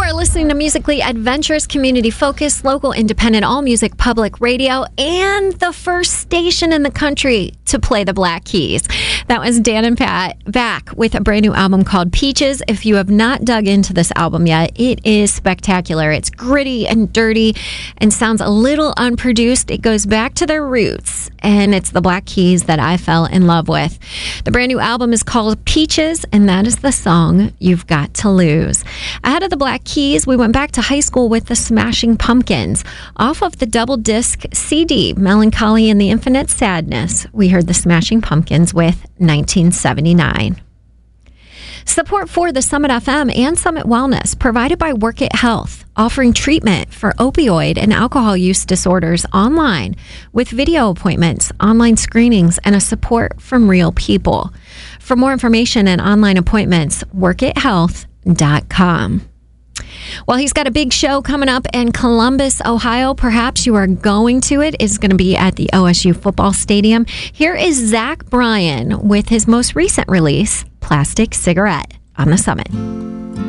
are listening to Musically Adventurous, community-focused, local, independent, all-music public radio, and the first station in the country to play the Black Keys. That was Dan and Pat back with a brand new album called Peaches. If you have not dug into this album yet, it is spectacular. It's gritty and dirty and sounds a little unproduced. It goes back to their roots, and it's the Black Keys that I fell in love with. The brand new album is called Peaches, and that is the song You've Got to Lose. Ahead of the Black Keys, we went back to high school with the Smashing Pumpkins. Off of the double disc CD, Melancholy and the Infinite Sadness, we heard the Smashing Pumpkins with 1979. Support for the Summit FM and Summit Wellness provided by Work It Health, offering treatment for opioid and alcohol use disorders online with video appointments, online screenings, and a support from real people. For more information and online appointments, workithealth.com. Well, he's got a big show coming up in Columbus, Ohio. Perhaps you are going to it. It's going to be at the OSU football stadium. Here is Zach Bryan with his most recent release, Plastic Cigarette, on the Summit.